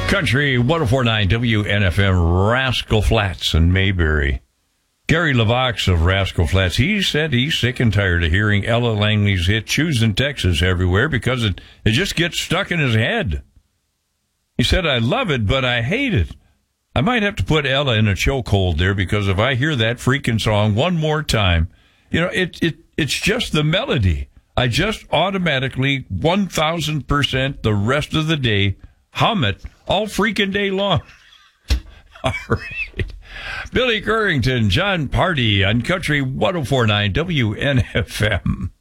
Country 104.9 WNFM, Rascal Flats in Mayberry. Gary LaVox of Rascal Flats, he said he's sick and tired of hearing Ella Langley's hit Choosing Texas everywhere because it just gets stuck in his head. He said, I love it, but I hate it. I might have to put Ella in a chokehold there because if I hear that freaking song one more time, it's just the melody. I just automatically 1,000% the rest of the day hum it all freaking day long. All right. Billy Currington, John Party on Country 104.9 WNFM.